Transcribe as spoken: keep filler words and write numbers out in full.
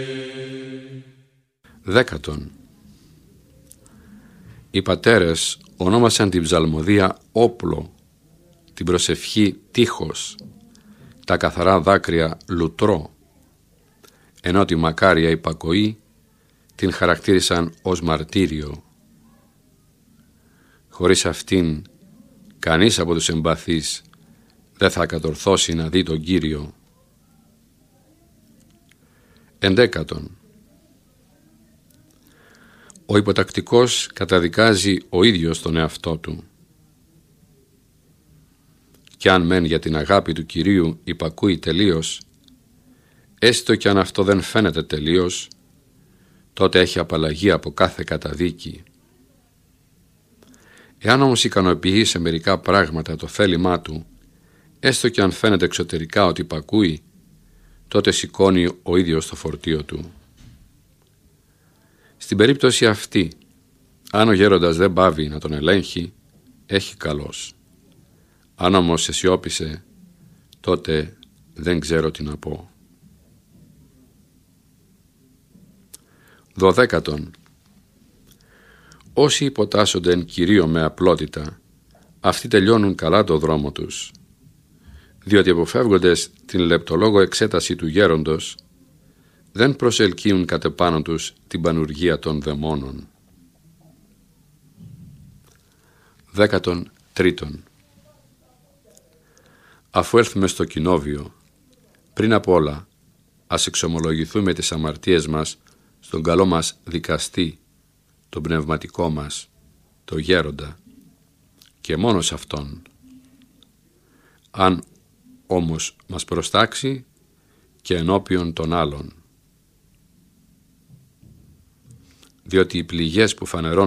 Δέκατον. Οι πατέρες ονόμασαν την ψαλμοδία όπλο, την προσευχή τείχος, τα καθαρά δάκρυα λουτρό, ενώ τη μακάρια υπακοή την χαρακτήρισαν ως μαρτύριο. Χωρίς αυτήν κανείς από τους εμπαθείς δεν θα κατορθώσει να δει τον Κύριο. Εντέκατον. Ο υποτακτικός καταδικάζει ο ίδιος τον εαυτό του. Κι αν μεν για την αγάπη του Κυρίου υπακούει τελείως, έστω κι αν αυτό δεν φαίνεται τελείως, τότε έχει απαλλαγή από κάθε καταδίκη. Εάν όμως ικανοποιεί σε μερικά πράγματα το θέλημά του, έστω κι αν φαίνεται εξωτερικά ότι υπακούει, τότε σηκώνει ο ίδιος το φορτίο του. Στην περίπτωση αυτή, αν ο γέροντας δεν πάβει να τον ελέγχει, έχει καλός. Αν όμως αισιόπισε, τότε δεν ξέρω τι να πω. Δωδέκατον. Όσοι υποτάσσονται εν Κυρίω με απλότητα, αυτοί τελειώνουν καλά το δρόμο τους, διότι αποφεύγοντες την λεπτολόγο εξέταση του γέροντος, δεν προσελκύουν κατ' επάνω τους την πανουργία των δαιμόνων. Δέκατον τρίτον. Αφού έρθουμε στο κοινόβιο, πριν απ' όλα ας εξομολογηθούμε τις αμαρτίες μας στον καλό μας δικαστή, τον πνευματικό μας, το γέροντα, και μόνο σε αυτόν. Αν όμως μας προστάξει, και ενώπιον των άλλων. Διότι οι πληγές που φανερώνουν